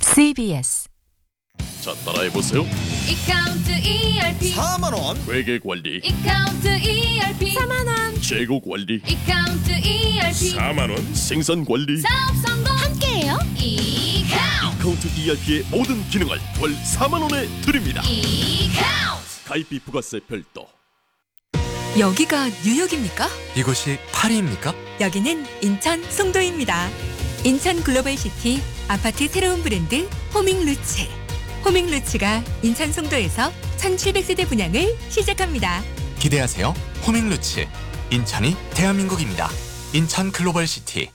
CBS. 자, 따라해보세요. 이카운트 ERP 4만원 회계관리, 이카운트 ERP 4만원. 재고관리, 이카운트 ERP 4만원, 생산관리, 사업 성공 함께해요. 이카운트 ERP의 모든 기능을 월 4만원에 드립니다. 이카운트 가입비 부가세 별도. 여기가 뉴욕입니까? 이곳이 파리입니까? 여기는 인천 송도입니다. 인천 글로벌시티 아파트 새로운 브랜드 호밍루츠. 호밍루츠가 인천 송도에서 1700세대 분양을 시작합니다. 기대하세요. 호밍루츠. 인천이 대한민국입니다. 인천 글로벌시티.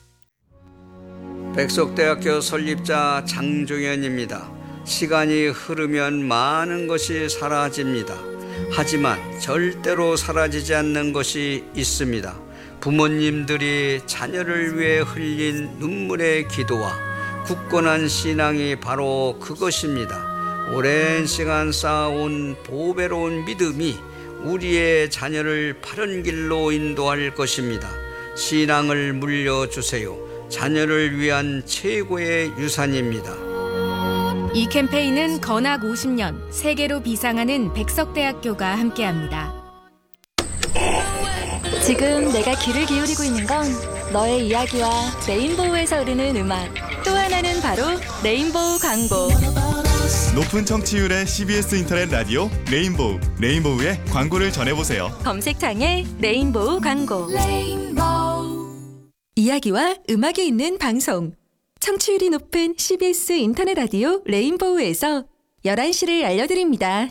백석대학교 설립자 장종현입니다. 시간이 흐르면 많은 것이 사라집니다. 하지만 절대로 사라지지 않는 것이 있습니다. 부모님들이 자녀를 위해 흘린 눈물의 기도와 굳건한 신앙이 바로 그것입니다. 오랜 시간 쌓아온 보배로운 믿음이 우리의 자녀를 바른 길로 인도할 것입니다. 신앙을 물려주세요. 자녀를 위한 최고의 유산입니다. 이 캠페인은 건학 50년 세계로 비상하는 백석대학교가 함께합니다. 지금 내가 귀를 기울이고 있는 건 너의 이야기와 레인보우에서 흐르는 음악. 또 하나는 바로 레인보우 광고. 높은 청취율의 CBS 인터넷 라디오 레인보우. 레인보우의 광고를 전해보세요. 검색창에 레인보우 광고. 이야기와 음악이 있는 방송. 청취율이 높은 CBS 인터넷 라디오 레인보우에서 11시를 알려드립니다.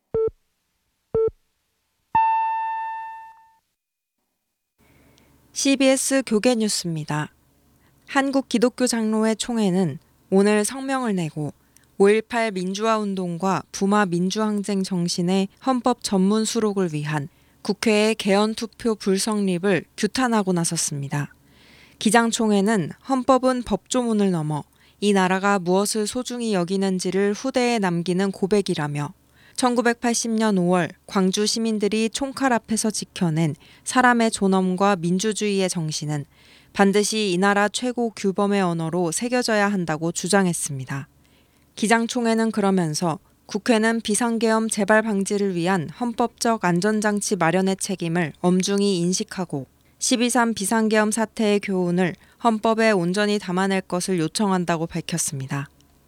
CBS 교계 뉴스입니다. 한국 기독교 장로회 총회는 오늘 성명을 내고 5.18 민주화 운동과 부마 민주항쟁 정신의 헌법 전문 수록을 위한 국회의 개헌 투표 불성립을 규탄하고 나섰습니다. 기장총회는 헌법은 법조문을 넘어 이 나라가 무엇을 소중히 여기는지를 후대에 남기는 고백이라며 1980년 5월 광주 시민들이 총칼 앞에서 지켜낸 사람의 존엄과 민주주의의 정신은 반드시 이 나라 최고 규범의 언어로 새겨져야 한다고 주장했습니다. 기장총회는 그러면서 국회는 비상계엄 재발 방지를 위한 헌법적 안전장치 마련의 책임을 엄중히 인식하고 12.3 비상계엄 사태의 교훈을 헌법에 온전히 담아낼 것을 요청한다고 밝혔습니다.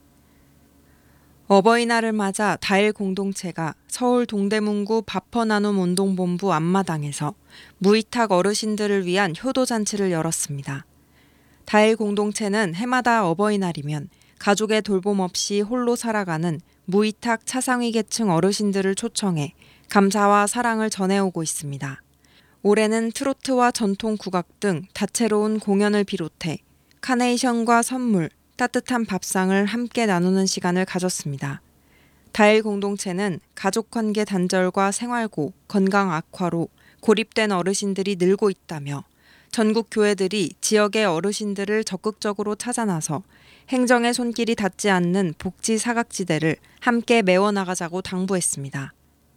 어버이날을 맞아 다일 공동체가 서울 동대문구 밥퍼나눔 운동본부 앞마당에서 무위탁 어르신들을 위한 효도잔치를 열었습니다. 다일 공동체는 해마다 어버이날이면 가족의 돌봄 없이 홀로 살아가는 무위탁 차상위 계층 어르신들을 초청해 감사와 사랑을 전해오고 있습니다. 올해는 트로트와 전통 국악 등 다채로운 공연을 비롯해 카네이션과 선물, 따뜻한 밥상을 함께 나누는 시간을 가졌습니다. 다일 공동체는 가족관계 단절과 생활고, 건강 악화로 고립된 어르신들이 늘고 있다며 전국 교회들이 지역의 어르신들을 적극적으로 찾아 나서 행정의 손길이 닿지 않는 복지 사각지대를 함께 메워나가자고 당부했습니다.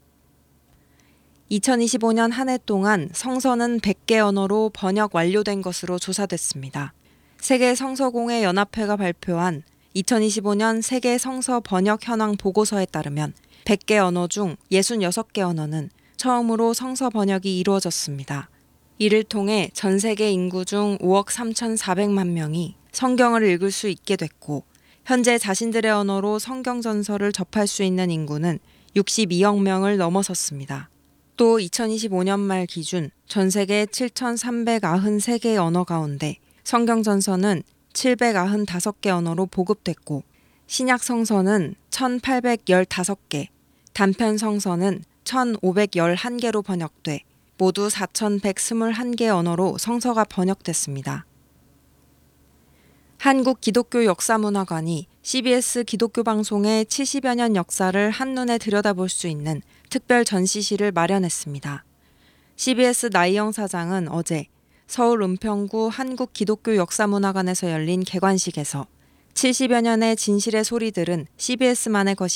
2025년 한 해 동안 성서는 100개 언어로 번역 완료된 것으로 조사됐습니다. 세계 성서공회 연합회가 발표한 2025년 세계 성서 번역 현황 보고서에 따르면 100개 언어 중 66개 언어는 처음으로 성서 번역이 이루어졌습니다. 이를 통해 전 세계 인구 중 5억 3,400만 명이 성경을 읽을 수 있게 됐고 현재 자신들의 언어로 성경 전서를 접할 수 있는 인구는 62억 명을 넘어섰습니다. 또 2025년 말 기준 전 세계 7,393개의 언어 가운데 성경 전서는 795개 언어로 보급됐고 신약 성서는 1,815개, 단편 성서는 1,511개로 번역돼 모두 4,121개 언어로 성서가 번역됐습니다. 한국 기독교 역사문화관이 CBS 기독교 방송의 70여 년 역사를 한눈에 들여다볼 수 있는 특별 전시실을 마련했습니다. CBS 나이영 사장은 어제 서울 은평구 한국 기독교 역사문화관에서 열린 개관식에서 70여 년의 진실의 소리들은 CBS만의 것이